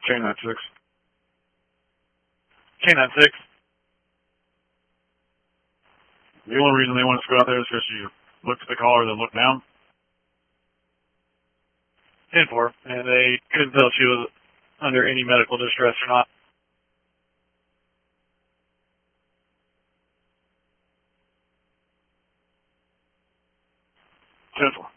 K96. K96. The only reason they want us to go out there is because you looked at the caller, then looked down. 10-4, and they couldn't tell if she was under any medical distress or not. 10-4.